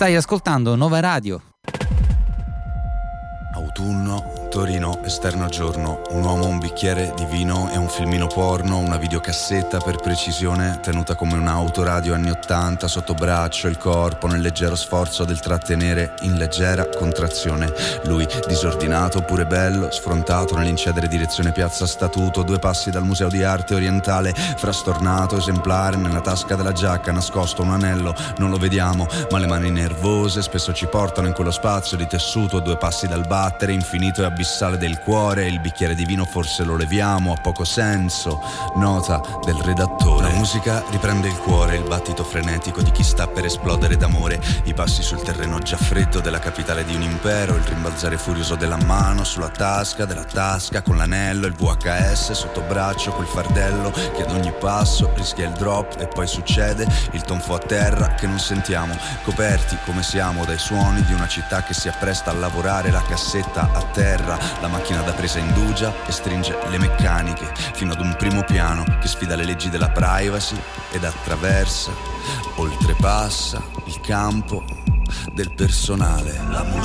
Stai ascoltando Nova Radio. Autunno, Torino, esterno giorno, un uomo, un bicchiere di vino e un filmino porno, una videocassetta per precisione, tenuta come un'autoradio anni 80, sotto braccio, il corpo nel leggero sforzo del trattenere in leggera contrazione. Lui, disordinato, pure bello, sfrontato nell'incedere direzione Piazza Statuto, 2 passi dal Museo di Arte Orientale, frastornato, esemplare, nella tasca della giacca, nascosto un anello, non lo vediamo, ma le mani nervose spesso ci portano in quello spazio di tessuto, 2 passi dal battere, infinito e abissale del cuore, il bicchiere di vino forse lo leviamo, ha poco senso, nota del redattore. La musica riprende il cuore, il battito frenetico di chi sta per esplodere d'amore, i passi sul terreno già freddo della capitale di un impero, il rimbalzare furioso della mano sulla tasca, della tasca con l'anello, il VHS sotto braccio col fardello che ad ogni passo rischia il drop e poi succede il tonfo a terra che non sentiamo, coperti come siamo dai suoni di una città che si appresta a lavorare, la cassetta a terra, la macchina da presa indugia e stringe le meccaniche fino ad un primo piano che sfida le leggi della privacy ed attraversa, oltrepassa il campo del personale. La